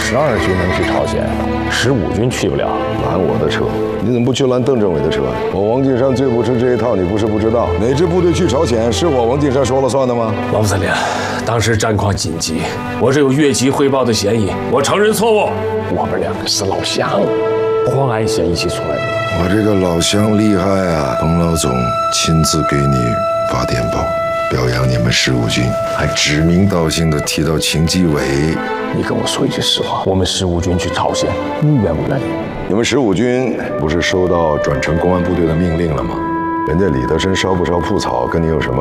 12军能去朝鲜，15军去不了。 拦我的车，你怎么不去拦邓政委的车？我王敬山最不吃这一套，你不是不知道。哪支部队去朝鲜，是我王敬山说了算的吗？ 王司令，当时战况紧急，我这有越级汇报的嫌疑，我承认错误。 我们2个是老乡，黄安县一起出来的。 我这个老乡厉害啊！彭老总亲自给你发电报，表扬你们15军，还指名道姓的提到秦基伟。 你跟我说一句实话，我们15军去朝鲜，你愿不愿意？ 你们15军不是收到转成公安部队的命令了吗？人家李德生烧不烧铺草，跟你有什么